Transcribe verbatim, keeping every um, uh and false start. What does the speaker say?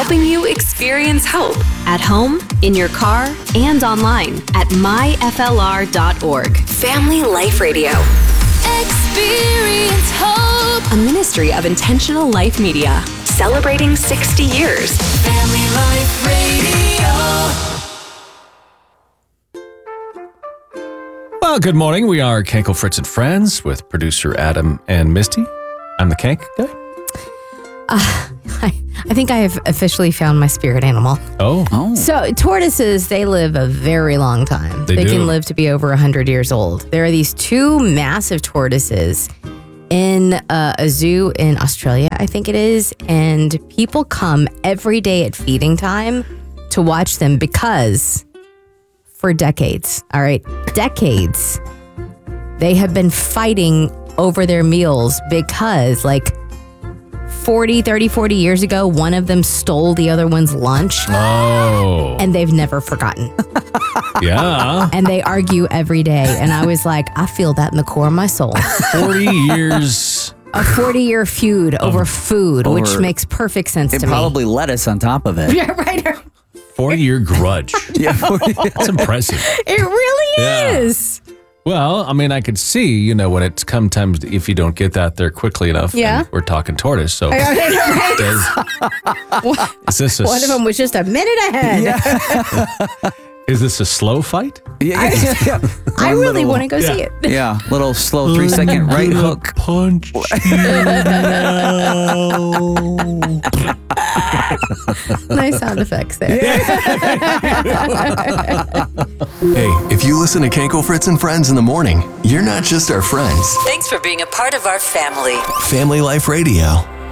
helping you experience hope at home, in your car, and online at my f l r dot org. Family Life Radio. Experience hope. A ministry of Intentional Life Media. Celebrating sixty years. Family Life Radio. Well, good morning. We are Kenkel, Fritz, and Friends with producer Adam and Misty. I'm the Kenk guy. Uh, I, I think I have officially found my spirit animal. Oh. oh. So tortoises, they live a very long time. They, they do. can live to be over one hundred years old. There are these two massive tortoises in uh, a zoo in Australia, I think it is. And people come every day at feeding time to watch them because for decades, all right, decades, they have been fighting over their meals because like forty, thirty, forty years ago, one of them stole the other one's lunch. Oh. And they've never forgotten. Yeah. And they argue every day. And I was like, I feel that in the core of my soul. forty years. A forty-year feud over um, food, over, which makes perfect sense to me. And probably lettuce on top of it. Yeah, right. forty-year grudge. Yeah, forty That's impressive. It really yeah. is. Well, I mean, I could see, you know, when it's come times if you don't get that there quickly enough. Yeah. We're talking tortoise, so. Right. Does, is this a, One of them was just a minute ahead. Yeah. Is this a slow fight? Yeah, yeah, yeah. I really want to go yeah. see it. Yeah, little slow three second right hook. Punch. Nice sound effects there. Hey, if you listen to Kenkel, Fritz, and Friends in the morning, you're not just our friends. Thanks for being a part of our family. Family Life Radio.